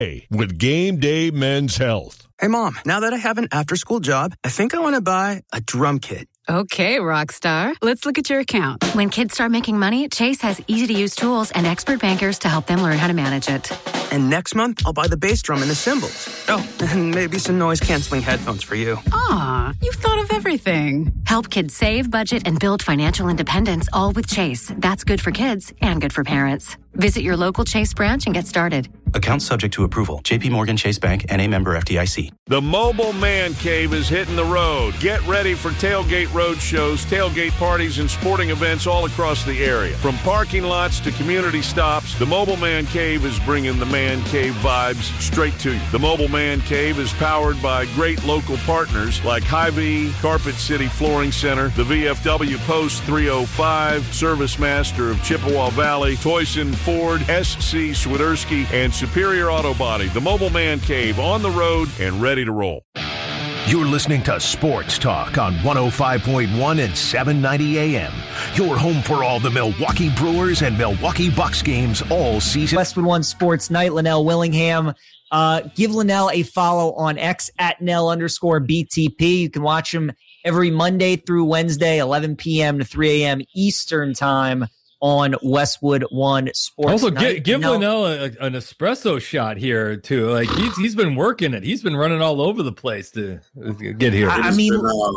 with Game Day Men's Health. Hey, Mom, now that I have an after-school job, I think I want to buy a drum kit. Okay, Rockstar. Let's look at your account. When kids start making money, Chase has easy-to-use tools and expert bankers to help them learn how to manage it. And next month, I'll buy the bass drum and the cymbals. Oh, and maybe some noise-canceling headphones for you. Aw, you've thought of everything. Help kids save, budget, and build financial independence, all with Chase. That's good for kids and good for parents. Visit your local Chase branch and get started. Account subject to approval. JP Morgan Chase Bank, N.A. member FDIC. The Mobile Man Cave is hitting the road. Get ready for tailgate road shows, tailgate parties, and sporting events all across the area. From parking lots to community stops, the Mobile Man Cave is bringing the Man Cave vibes straight to you. The Mobile Man Cave is powered by great local partners like Hy-Vee, Carpet City Flooring Center, the VFW Post 305, Service Master of Chippewa Valley, Toyson Ford, SC Swiderski, and Superior Auto Body. The Mobile Man Cave on the road and ready to roll. You're listening to Sports Talk on 105.1 and 790 AM. Your home for all the Milwaukee Brewers and Milwaukee Bucks games all season. Westwood One Sports Night, Linnell Willingham. Give Linnell a follow on X at Nell_BTP. You can watch him every Monday through Wednesday, 11 p.m. to 3 a.m. Eastern time on Westwood One Sports. Also, Night. give Linnell an espresso shot here too. Like he's been working it. He's been running all over the place to get here. I mean,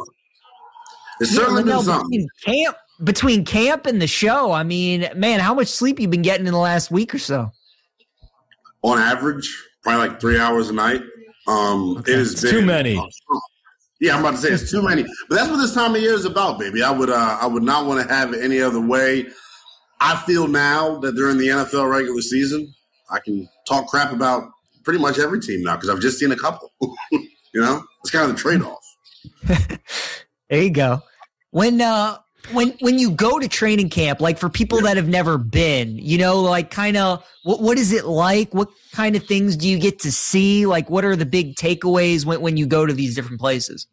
it's certainly been something. Between camp and the show, I mean, man, how much sleep you been getting in the last week or so? On average, probably like 3 hours a night. Okay. It has been too many. Yeah, I'm about to say it's too many. But that's what this time of year is about, baby. I would not want to have it any other way. I feel now that during the NFL regular season, I can talk crap about pretty much every team now because I've just seen a couple. You know, it's kind of the trade-off. There you go. When you go to training camp, like for people that have never been, you know, like kind of what is it like? What kind of things do you get to see? Like, what are the big takeaways when you go to these different places?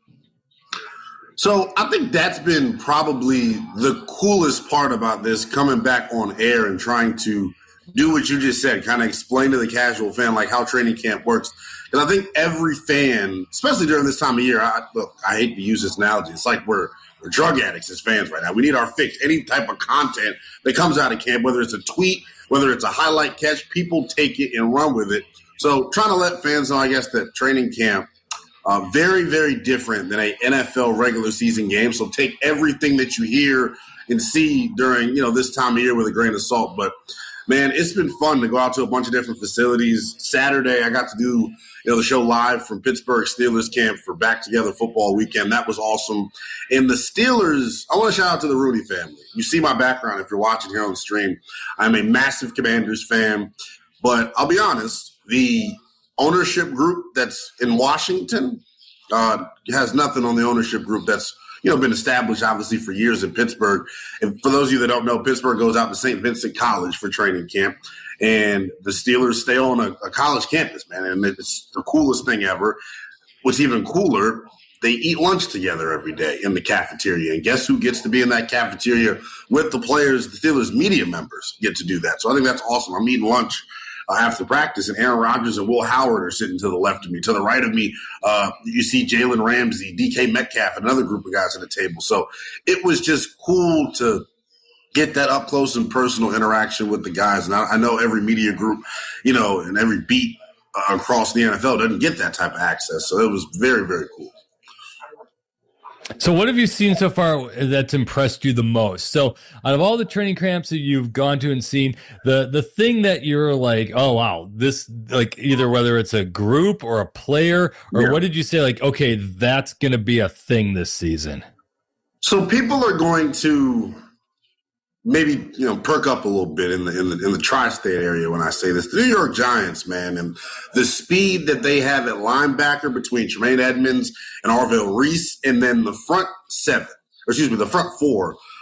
So I think that's been probably the coolest part about this, coming back on air and trying to do what you just said, kind of explain to the casual fan like how training camp works. Because I think every fan, especially during this time of year, I hate to use this analogy. It's like we're drug addicts as fans right now. We need our fix. Any type of content that comes out of camp, whether it's a tweet, whether it's a highlight catch, people take it and run with it. So trying to let fans know, I guess, that training camp very, very different than a NFL regular season game. So take everything that you hear and see during, this time of year with a grain of salt. But, man, it's been fun to go out to a bunch of different facilities. Saturday, I got to do, the show live from Pittsburgh Steelers camp for Back Together Football Weekend. That was awesome. And the Steelers, I want to shout out to the Rooney family. You see my background if you're watching here on the stream. I'm a massive Commanders fan. But I'll be honest, the ownership group that's in Washington has nothing on the ownership group that's been established obviously for years in Pittsburgh. And for those of you that don't know, Pittsburgh goes out to St. Vincent College for training camp, and the Steelers stay on a college campus, man, and it's the coolest thing ever. What's even cooler, they eat lunch together every day in the cafeteria, and guess who gets to be in that cafeteria with the players? The Steelers media members get to do that. So I think that's awesome. I'm eating lunch after practice, and Aaron Rodgers and Will Howard are sitting to the left of me. To the right of me, you see Jalen Ramsey, DK Metcalf, another group of guys at the table. So it was just cool to get that up close and personal interaction with the guys. And I know every media group, and every beat across the NFL doesn't get that type of access. So it was very, very cool. So what have you seen so far that's impressed you the most? So out of all the training camps that you've gone to and seen, the thing that you're like, oh, wow, this, like, either whether it's a group or a player, or what did you say, like, okay, that's going to be a thing this season? So people are going to maybe, perk up a little bit in the tri-state area when I say this. The New York Giants, man, and the speed that they have at linebacker between Tremaine Edmonds and Arvell Reese, and then the front four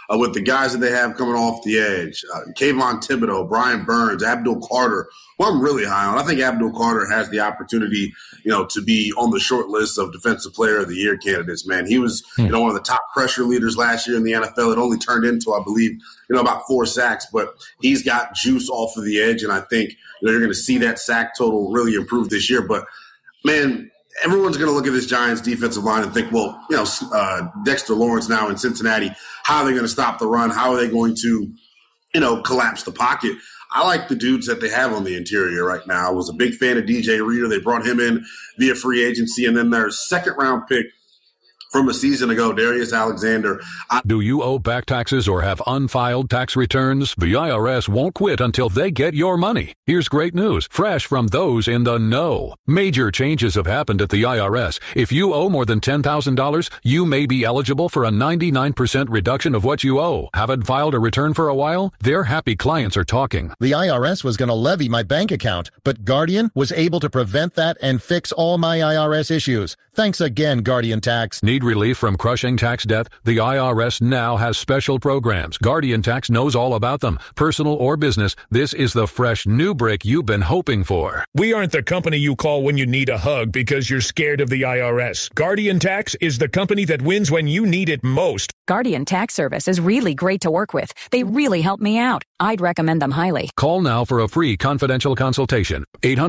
with the guys that they have coming off the edge, Kayvon Thibodeau, Brian Burns, Abdul Carter, who I'm really high on. I think Abdul Carter has the opportunity, to be on the short list of Defensive Player of the Year candidates, man. He was, one of the top pressure leaders last year in the NFL. It only turned into, I believe, about 4 sacks, but he's got juice off of the edge, and I think you're going to see that sack total really improve this year. But, man, everyone's going to look at this Giants defensive line and think, well, Dexter Lawrence now in Cincinnati, how are they going to stop the run? How are they going to, collapse the pocket? I like the dudes that they have on the interior right now. I was a big fan of DJ Reader. They brought him in via free agency, and then their second-round pick from a season ago, Darius Alexander. Do you owe back taxes or have unfiled tax returns? The IRS won't quit until they get your money. Here's great news, fresh from those in the know. Major changes have happened at the IRS. If you owe more than $10,000, you may be eligible for a 99% reduction of what you owe. Haven't filed a return for a while? Their happy clients are talking. The IRS was going to levy my bank account, but Guardian was able to prevent that and fix all my IRS issues. Thanks again, Guardian Tax. Need relief from crushing tax debt? The IRS now has special programs. Guardian Tax knows all about them. Personal or business, this is the fresh new break you've been hoping for. We aren't the company you call when you need a hug because you're scared of the IRS. Guardian Tax is the company that wins when you need it most. Guardian Tax Service is really great to work with. They really help me out. I'd recommend them highly. Call now for a free confidential consultation.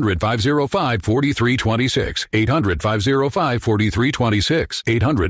800-505-4326. 800-505-4326.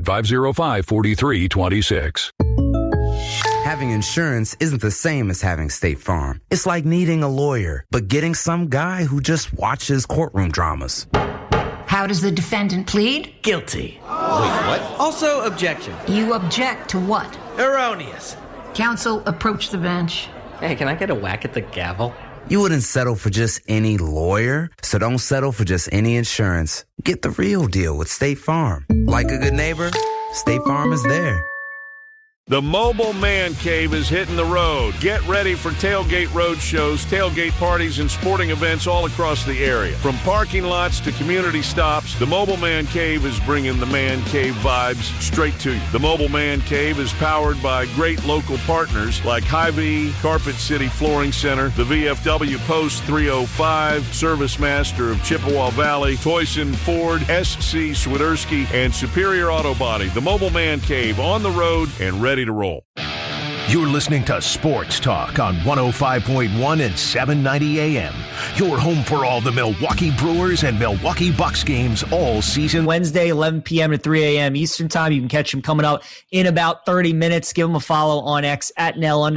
800-505-4326. Having insurance isn't the same as having State Farm. It's like needing a lawyer, but getting some guy who just watches courtroom dramas. How does the defendant plead? Guilty. Wait, what? Also, objection. You object to what? Erroneous. Counsel, approach the bench. Hey, can I get a whack at the gavel? You wouldn't settle for just any lawyer, so don't settle for just any insurance. Get the real deal with State Farm. Like a good neighbor, State Farm is there. The Mobile Man Cave is hitting the road. Get ready for tailgate road shows, tailgate parties, and sporting events all across the area. From parking lots to community stops, the Mobile Man Cave is bringing the Man Cave vibes straight to you. The Mobile Man Cave is powered by great local partners like Hy-Vee, Carpet City Flooring Center, the VFW Post 305, Service Master of Chippewa Valley, Toyson Ford, SC Swiderski, and Superior Auto Body. The Mobile Man Cave on the road and ready to roll. You're listening to Sports Talk on 105.1 and 790 AM. Your home for all the Milwaukee Brewers and Milwaukee Bucks games all season. Wednesday, 11 p.m. to 3 a.m. Eastern Time. You can catch him coming up in about 30 minutes. Give him a follow on X at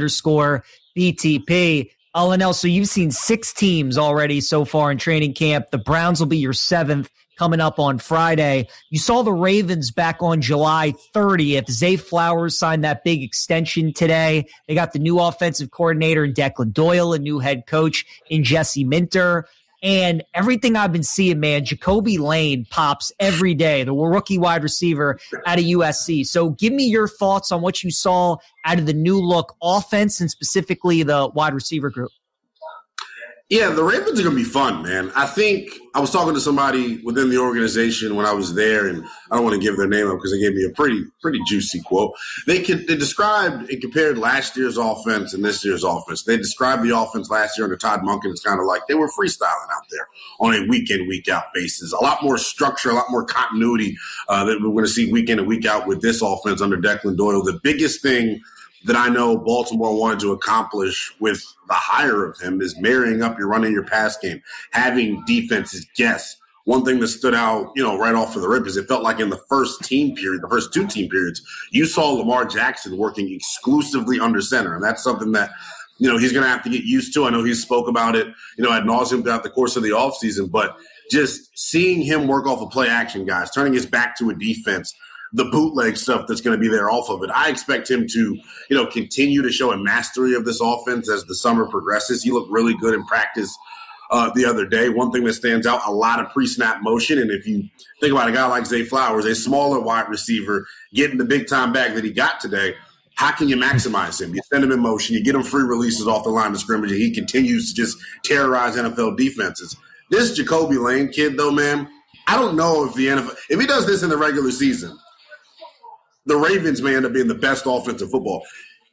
@Nell_BTP. Linnell, so you've seen 6 teams already so far in training camp. The Browns will be your 7th. Coming up on Friday. You saw the Ravens back on July 30th. Zay Flowers signed that big extension today. They got the new offensive coordinator in Declan Doyle, a new head coach in Jesse Minter. And everything I've been seeing, man, Jacoby Lane pops every day, the rookie wide receiver out of USC. So give me your thoughts on what you saw out of the new look offense and specifically the wide receiver group. Yeah, the Ravens are going to be fun, man. I think I was talking to somebody within the organization when I was there, and I don't want to give their name up because they gave me a pretty juicy quote. They described and compared last year's offense and this year's offense. They described the offense last year under Todd Monken as kind of like they were freestyling out there on a week-in, week-out basis. A lot more structure, a lot more continuity that we're going to see week in and week out with this offense under Declan Doyle. The biggest thing that I know Baltimore wanted to accomplish with the hire of him is marrying up your running your pass game, having defenses guess. One thing that stood out, right off of the rip is it felt like in the first 2 team periods, you saw Lamar Jackson working exclusively under center. And that's something that, he's going to have to get used to. I know he spoke about it, ad nauseum throughout the course of the offseason, but just seeing him work off of play action guys, turning his back to a defense, the bootleg stuff that's going to be there off of it. I expect him to, continue to show a mastery of this offense as the summer progresses. He looked really good in practice the other day. One thing that stands out, a lot of pre-snap motion. And if you think about a guy like Zay Flowers, a smaller wide receiver, getting the big-time bag that he got today, how can you maximize him? You send him in motion, you get him free releases off the line of scrimmage, and he continues to just terrorize NFL defenses. This Jacoby Lane kid, though, man, I don't know if the NFL – if he does this in the regular season – the Ravens may end up being the best offensive football.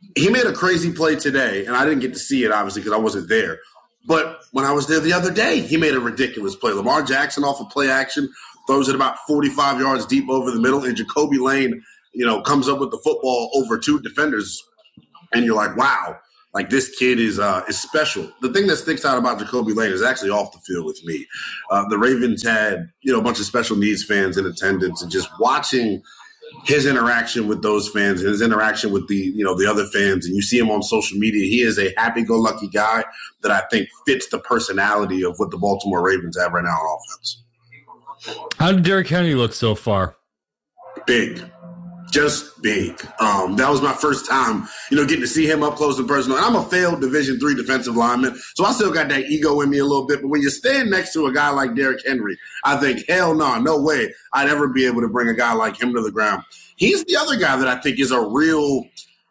he made a crazy play today, and I didn't get to see it, obviously, because I wasn't there. But when I was there the other day, he made a ridiculous play. Lamar Jackson off of play action throws it about 45 yards deep over the middle, and Jacoby Lane, comes up with the football over two defenders, and you're like, wow, like this kid is special. The thing that sticks out about Jacoby Lane is actually off the field with me. The Ravens had, a bunch of special needs fans in attendance, and just watching his interaction with those fans and his interaction with the other fans, and you see him on social media, he is a happy-go-lucky guy that I think fits the personality of what the Baltimore Ravens have right now on offense. How did Derrick Henry look so far? Big. Just big. That was my first time, getting to see him up close and personal. And I'm a failed Division III defensive lineman, so I still got that ego in me a little bit. But when you stand next to a guy like Derrick Henry, I think, hell no way I'd ever be able to bring a guy like him to the ground. He's the other guy that I think is a real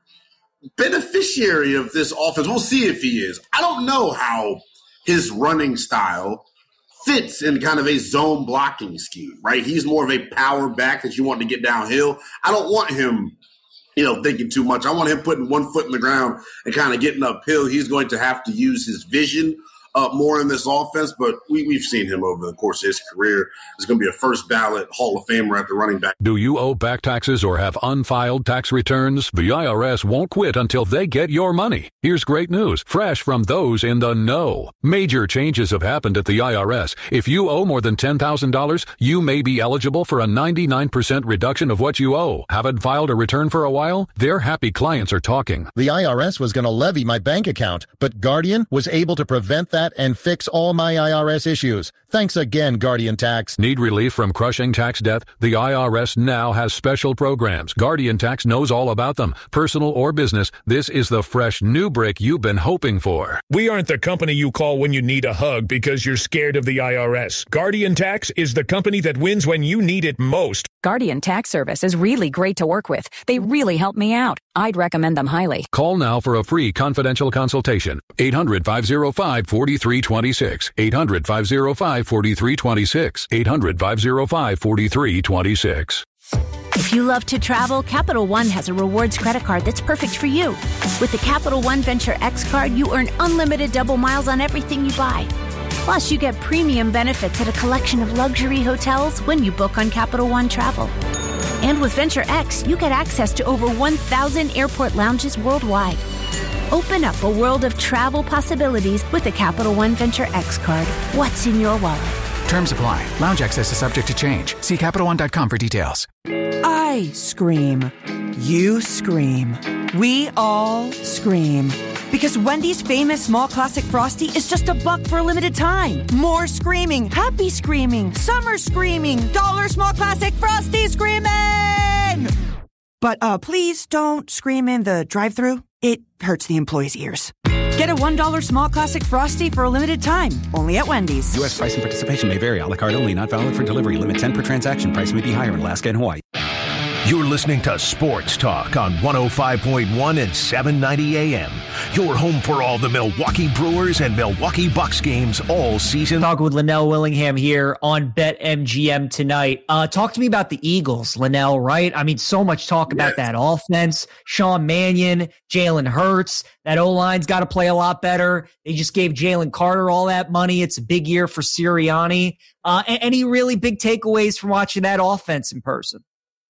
beneficiary of this offense. We'll see if he is. I don't know how his running style fits in kind of a zone blocking scheme, right? He's more of a power back that you want to get downhill. I don't want him, thinking too much. I want him putting one foot in the ground and kind of getting uphill. He's going to have to use his vision more in this offense, but we've seen him over the course of his career. He's going to be a first ballot Hall of Famer at the running back. Do you owe back taxes or have unfiled tax returns? The IRS won't quit until they get your money. Here's great news, fresh from those in the know. Major changes have happened at the IRS. If you owe more than $10,000, you may be eligible for a 99% reduction of what you owe. Haven't filed a return for a while? Their happy clients are talking. The IRS was going to levy my bank account, but Guardian was able to prevent that and fix all my IRS issues. Thanks again, Guardian Tax. Need relief from crushing tax debt? The IRS now has special programs. Guardian Tax knows all about them. Personal or business, this is the fresh new break you've been hoping for. We aren't the company you call when you need a hug because you're scared of the IRS. Guardian Tax is the company that wins when you need it most. Guardian Tax Service is really great to work with. They really help me out. I'd recommend them highly. Call now for a free confidential consultation. 800-505-4326. 800-505-4326. 800-505-4326. If you love to travel, Capital One has a rewards credit card that's perfect for you. With the Capital One Venture X card, you earn unlimited double miles on everything you buy. Plus, you get premium benefits at a collection of luxury hotels when you book on Capital One Travel. And with Venture X, you get access to over 1,000 airport lounges worldwide. Open up a world of travel possibilities with the Capital One Venture X card. What's in your wallet? Terms apply. Lounge access is subject to change. See CapitalOne.com for details. I scream. You scream. We all scream. Because Wendy's famous small classic Frosty is just $1 for a limited time. More screaming, happy screaming, summer screaming, dollar small classic Frosty screaming! But please don't scream in the drive-thru. It hurts the employees' ears. Get a $1 small classic Frosty for a limited time, only at Wendy's. U.S. price and participation may vary. A la carte only, not valid for delivery. Limit 10 per transaction. Price may be higher in Alaska and Hawaii. You're listening to Sports Talk on 105.1 and 790 AM. Your home for all the Milwaukee Brewers and Milwaukee Bucks games all season. Talking with Linnell Willingham here on BetMGM tonight. Talk to me about the Eagles, Linnell, right? I mean, so much talk about that offense. Sean Mannion, Jalen Hurts. That O-line's got to play a lot better. They just gave Jalen Carter all that money. It's a big year for Sirianni. Any really big takeaways from watching that offense in person?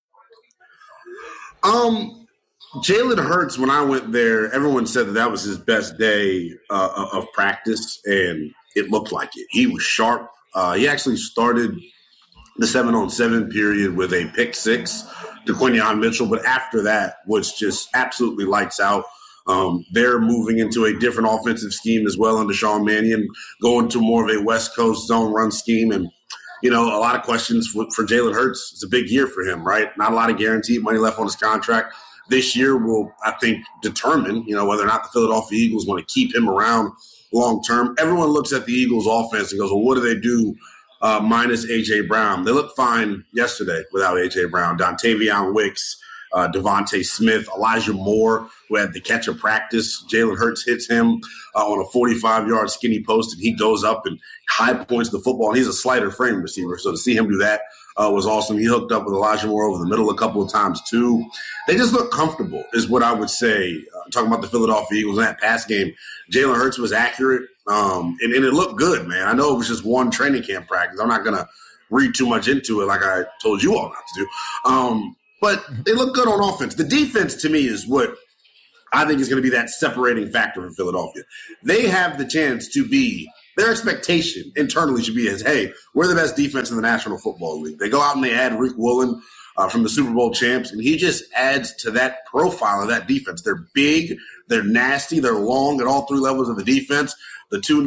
Jalen Hurts, when I went there, everyone said that was his best day of practice, and it looked like it. He was sharp. He actually started the 7-on-7 period with a pick six to Quinyon Mitchell, but after that was just absolutely lights out. They're moving into a different offensive scheme as well under Sean Mannion, going to more of a West Coast zone run scheme, and a lot of questions for Jalen Hurts. It's a big year for him, right? Not a lot of guaranteed money left on his contract. This year will, I think, determine, whether or not the Philadelphia Eagles want to keep him around long term. Everyone looks at the Eagles offense and goes, well, what do they do minus A.J. Brown? They looked fine yesterday without A.J. Brown. Dontavion Wicks, Devontae Smith, Elijah Moore, who had the catch of practice. Jalen Hurts hits him on a 45-yard skinny post, and he goes up and high points the football. And he's a slighter frame receiver, so to see him do that was awesome. He hooked up with Elijah Moore over the middle a couple of times too. They just look comfortable is what I would say. Talking about the Philadelphia Eagles in that pass game, Jalen Hurts was accurate, and it looked good, man. I know it was just one training camp practice. I'm not going to read too much into it like I told you all not to do. But they look good on offense. The defense, to me, is what I think is going to be that separating factor for Philadelphia. They have the chance to be – their expectation internally should be as, hey, we're the best defense in the National Football League. They go out and they add Rick Woolen from the Super Bowl champs, and he just adds to that profile of that defense. They're big, they're nasty, they're long at all three levels of the defense. The two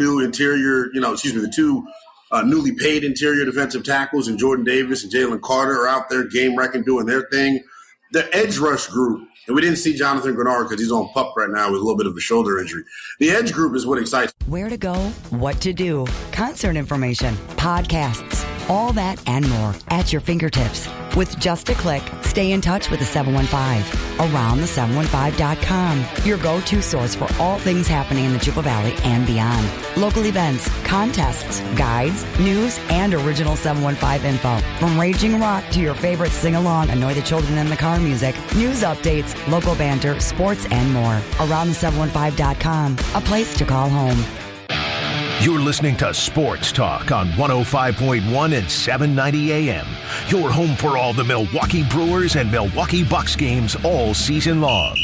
newly paid interior defensive tackles and Jordan Davis and Jalen Carter are out there game wrecking, doing their thing. The edge rush group, and we didn't see Jonathan Grenard because he's on PUP right now with a little bit of a shoulder injury. The edge group is what excites. Where to go, what to do, concert information, podcasts, all that and more at your fingertips. With just a click, stay in touch with the 715. AroundThe715.com, your go-to source for all things happening in the Chippewa Valley and beyond. Local events, contests, guides, news, and original 715 info. From raging rock to your favorite sing-along, Annoy the Children in the Car music, news updates, local banter, sports, and more. AroundThe715.com, a place to call home. You're listening to Sports Talk on 105.1 and 790 AM. Your home for all the Milwaukee Brewers and Milwaukee Bucks games all season long.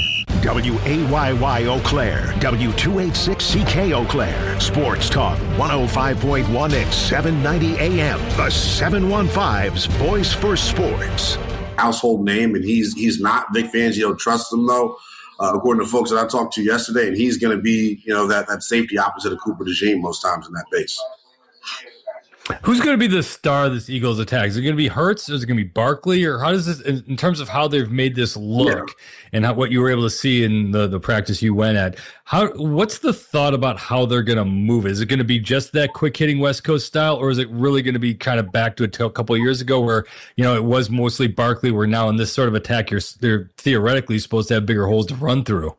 WAYY Eau Claire, W286CK Eau Claire. Sports Talk 105.1 and 790 AM. The 715's voice for sports. Household name, and he's not. Vic Fangio trusts him, though. According to folks that I talked to yesterday, and he's going to be, that safety opposite of Cooper DeJean most times in that base. Who's going to be the star of this Eagles attack? Is it going to be Hurts? Or is it going to be Barkley? Or how does this, in terms of how they've made this look and what you were able to see in the practice you went at? What's the thought about how they're going to move it? Is it going to be just that quick hitting West Coast style, or is it really going to be kind of back to a couple of years ago where it was mostly Barkley? Where now in this sort of attack, they're theoretically supposed to have bigger holes to run through.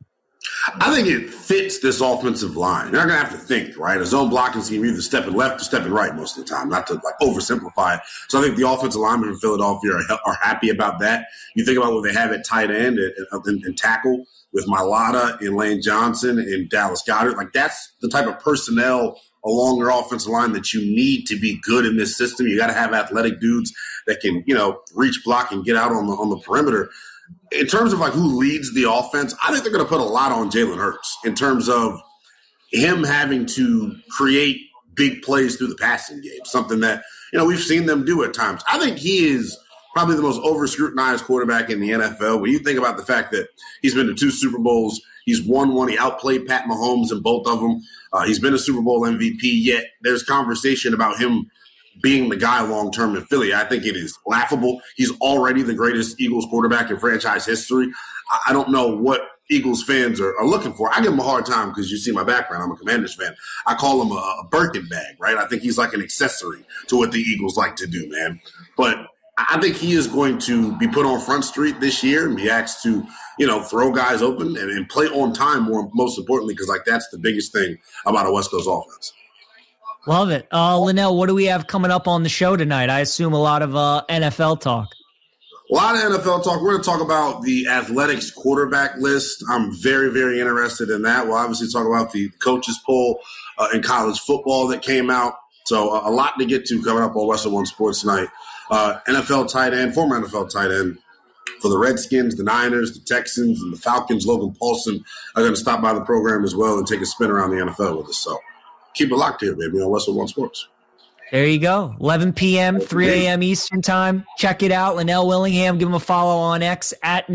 I think it fits this offensive line. You're not going to have to think, right? A zone blocking scheme, either stepping left or stepping right most of the time, not to oversimplify it. So I think the offensive linemen in Philadelphia are happy about that. You think about what they have at tight end and tackle with Mailata and Lane Johnson and Dallas Goedert. That's the type of personnel along your offensive line that you need to be good in this system. You got to have athletic dudes that can, reach, block, and get out on the perimeter. In terms of who leads the offense, I think they're going to put a lot on Jalen Hurts in terms of him having to create big plays through the passing game, something that, we've seen them do at times. I think he is probably the most over-scrutinized quarterback in the NFL. When you think about the fact that he's been to 2 Super Bowls, he's won one, he outplayed Pat Mahomes in both of them. He's been a Super Bowl MVP, yet there's conversation about him being the guy long-term in Philly. I think it is laughable. He's already the greatest Eagles quarterback in franchise history. I don't know what Eagles fans are looking for. I give him a hard time because you see my background. I'm a Commanders fan. I call him a Birkin bag, right? I think he's like an accessory to what the Eagles like to do, man. But I think he is going to be put on Front Street this year and be asked to, throw guys open and play on time, most importantly, because that's the biggest thing about a West Coast offense. Love it. Linnell, what do we have coming up on the show tonight? I assume a lot of NFL talk. A lot of NFL talk. We're going to talk about the Athletics quarterback list. I'm very, very interested in that. We'll obviously talk about the coaches poll in college football that came out. So a lot to get to coming up on Western One Sports tonight. NFL tight end, former NFL tight end for the Redskins, the Niners, the Texans, and the Falcons. Logan Paulson are going to stop by the program as well and take a spin around the NFL with us. So keep it locked here, baby, on Western One Sports. There you go. 11 p.m., 3 a.m. Eastern time. Check it out. Linnell Willingham. Give him a follow on X at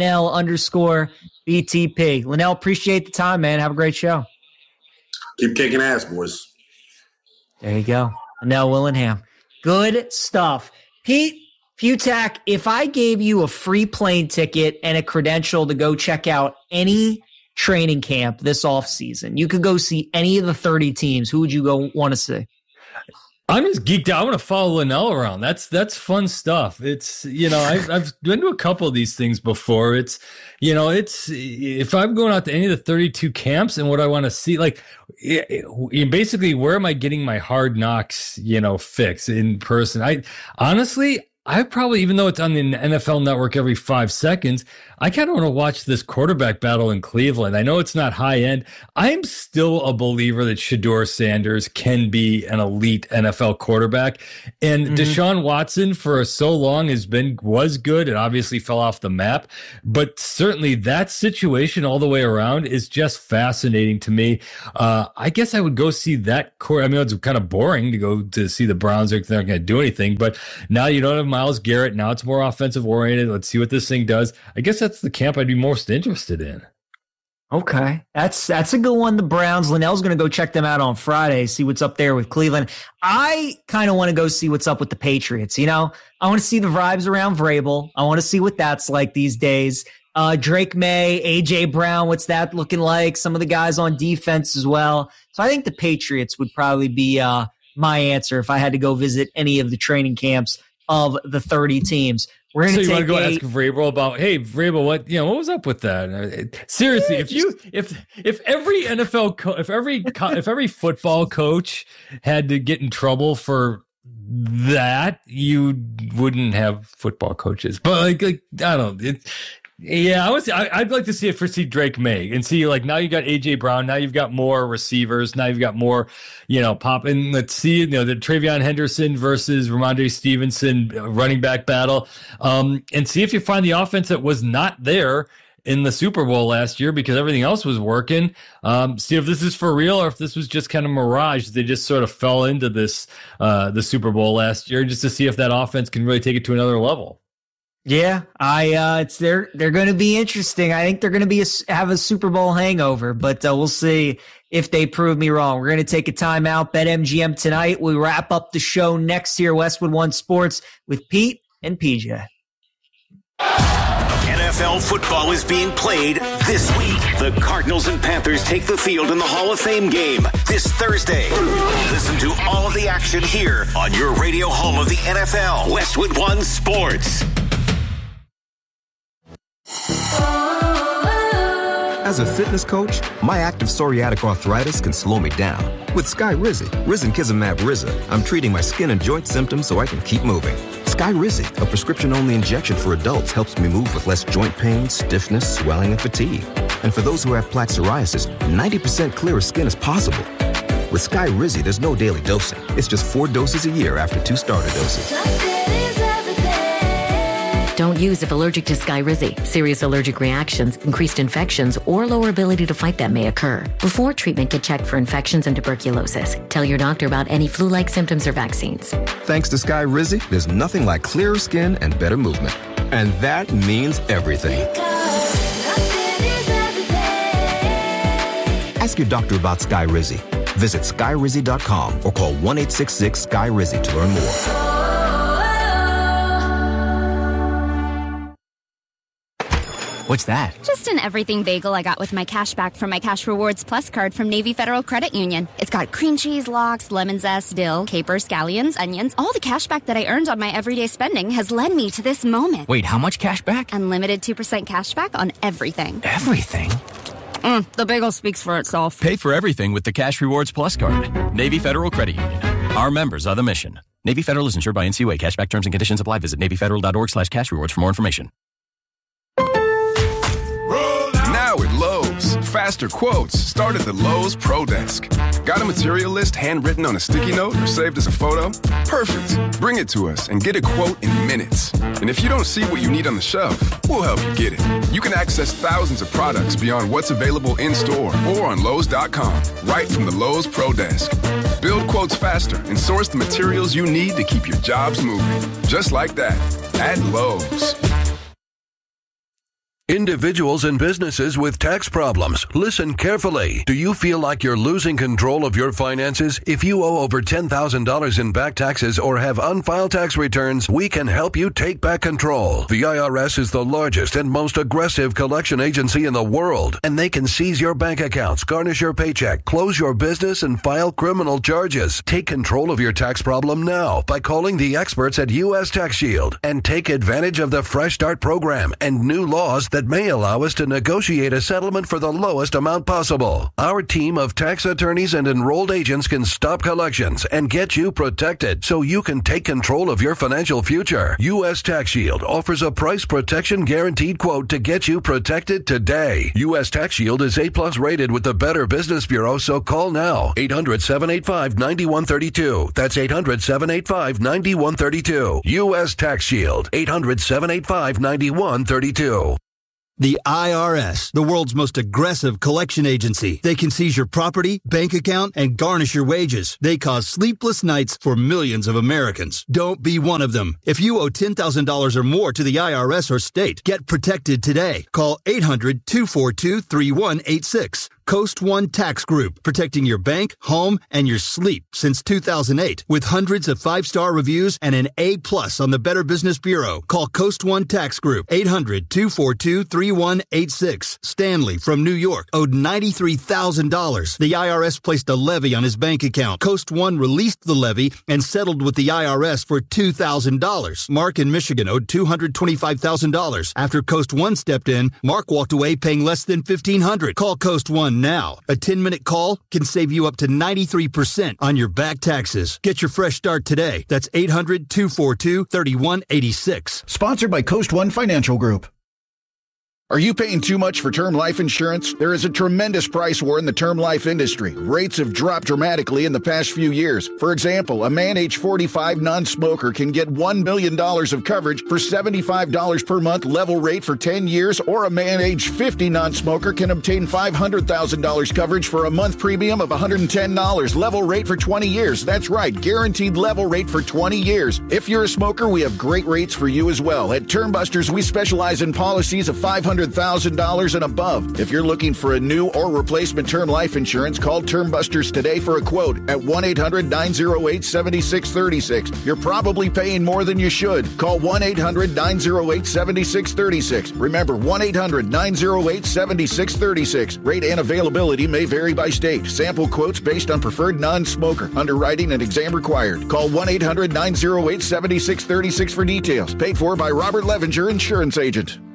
Nell_BTP. Linnell, appreciate the time, man. Have a great show. Keep kicking ass, boys. There you go. Linnell Willingham. Good stuff. Pete Fiutak, if I gave you a free plane ticket and a credential to go check out any training camp this offseason, you could go see any of the 30 teams, who would you go want to see? I'm just geeked out. I want to follow Linnell around. That's fun stuff. It's, I've been to a couple of these things before. It's, if I'm going out to any of the 32 camps and what I want to see, basically, where am I getting my Hard Knocks, fix in person? I probably, even though it's on the NFL Network every 5 seconds, I kind of want to watch this quarterback battle in Cleveland. I know it's not high end. I'm still a believer that Shedeur Sanders can be an elite NFL quarterback. And Deshaun Watson for so long was good. It obviously fell off the map, but certainly that situation all the way around is just fascinating to me. I guess I would go see that I mean, it's kind of boring to go to see the Browns. They're not going to do anything, but now you don't have Myles Garrett. Now it's more offensive oriented. Let's see what this thing does. I guess that's the camp I'd be most interested in. Okay. That's a good one. The Browns. Linnell's going to go check them out on Friday, see what's up there with Cleveland. I kind of want to go see what's up with the Patriots. You know, I want to see the vibes around Vrabel. I want to see what that's like these days. Drake May, AJ Brown, what's that looking like? Some of the guys on defense as well. So I think the Patriots would probably be my answer if I had to go visit any of the training camps of the 30 teams. We're going to want to go ask Vrabel about, hey, Vrabel, what was up with that? Seriously, if every NFL if every football coach had to get in trouble for that, you wouldn't have football coaches. But like I don't know. I'd like to see Drake May and see, like, now you got AJ Brown, now you've got more receivers, now you've got more, pop. And let's see, the Travion Henderson versus Ramondre Stevenson running back battle, and see if you find the offense that was not there in the Super Bowl last year because everything else was working. See if this is for real or if this was just kind of mirage. They just sort of fell into this, the Super Bowl last year, just to see if that offense can really take it to another level. Yeah, they're going to be interesting. I think they're going to have a Super Bowl hangover, but we'll see if they prove me wrong. We're going to take a timeout. BetMGM tonight. We wrap up the show next year. Westwood One Sports with Pete and PJ. NFL football is being played this week. The Cardinals and Panthers take the field in the Hall of Fame game this Thursday. Listen to all of the action here on your radio home of the NFL, Westwood One Sports. As a fitness coach, my active psoriatic arthritis can slow me down. With Skyrizi, Risankizumab Rizza, I'm treating my skin and joint symptoms so I can keep moving. Skyrizi, a prescription-only injection for adults, helps me move with less joint pain, stiffness, swelling, and fatigue. And for those who have plaque psoriasis, 90% clearer skin is possible. With Skyrizi, there's no daily dosing. It's just 4 doses a year after 2 starter doses. Don't use if allergic to Skyrizi. Serious allergic reactions, increased infections, or lower ability to fight them may occur. Before treatment, get checked for infections and tuberculosis. Tell your doctor about any flu-like symptoms or vaccines. Thanks to Skyrizi, there's nothing like clearer skin and better movement. And that means everything. Ask your doctor about Skyrizi. Visit Skyrizi.com or call 1-866-SKY-RIZZI to learn more. What's that? Just an everything bagel I got with my cash back from my Cash Rewards Plus card from Navy Federal Credit Union. It's got cream cheese, lox, lemon zest, dill, capers, scallions, onions. All the cash back that I earned on my everyday spending has led me to this moment. Wait, how much cash back? Unlimited 2% cash back on everything. Everything? The bagel speaks for itself. Pay for everything with the Cash Rewards Plus card. Navy Federal Credit Union. Our members are the mission. Navy Federal is insured by NCUA. Cashback terms and conditions apply. Visit NavyFederal.org/cash rewards for more information. Now at Lowe's, faster quotes start at the Lowe's Pro Desk. Got a material list handwritten on a sticky note or saved as a photo? Perfect. Bring it to us and get a quote in minutes. And if you don't see what you need on the shelf, we'll help you get it. You can access thousands of products beyond what's available in-store or on Lowe's.com, right from the Lowe's Pro Desk. Build quotes faster and source the materials you need to keep your jobs moving. Just like that, at Lowe's. Individuals and businesses with tax problems, listen carefully. Do you feel like you're losing control of your finances? If you owe over $10,000 in back taxes or have unfiled tax returns, we can help you take back control. The IRS is the largest and most aggressive collection agency in the world, and they can seize your bank accounts, garnish your paycheck, close your business, and file criminal charges. Take control of your tax problem now by calling the experts at U.S. Tax Shield and take advantage of the Fresh Start program and new laws that that may allow us to negotiate a settlement for the lowest amount possible. Our team of tax attorneys and enrolled agents can stop collections and get you protected so you can take control of your financial future. U.S. Tax Shield offers a price protection guaranteed quote to get you protected today. U.S. Tax Shield is A+ rated with the Better Business Bureau, so call now. 800-785-9132. That's 800-785-9132. U.S. Tax Shield. 800-785-9132. The IRS, the world's most aggressive collection agency. They can seize your property, bank account, and garnish your wages. They cause sleepless nights for millions of Americans. Don't be one of them. If you owe $10,000 or more to the IRS or state, get protected today. Call 800-242-3186. Coast One Tax Group, protecting your bank, home, and your sleep since 2008. With hundreds of 5-star reviews and an A+ on the Better Business Bureau. Call Coast One Tax Group, 800-242-3186. Stanley from New York owed $93,000. The IRS placed a levy on his bank account. Coast One released the levy and settled with the IRS for $2,000. Mark in Michigan owed $225,000. After Coast One stepped in, Mark walked away paying less than $1,500. Call Coast One now. A 10-minute call can save you up to 93% on your back taxes. Get your fresh start today. That's 800-242-3186. Sponsored by Coast One Financial Group. Are you paying too much for term life insurance? There is a tremendous price war in the term life industry. Rates have dropped dramatically in the past few years. For example, a man age 45 non-smoker can get $1 million of coverage for $75 per month level rate for 10 years, or a man age 50 non-smoker can obtain $500,000 coverage for a month premium of $110 level rate for 20 years. That's right, guaranteed level rate for 20 years. If you're a smoker, we have great rates for you as well. At Term Busters, we specialize in policies of $500,000 and above. If you're looking for a new or replacement term life insurance, call Term Busters today for a quote at 1-800-908-7636. You're probably paying more than you should. Call 1-800-908-7636. Remember, 1-800-908-7636. Rate and availability may vary by state. Sample quotes based on preferred non-smoker. Underwriting and exam required. Call 1-800-908-7636 for details. Paid for by Robert Levinger, Insurance Agent.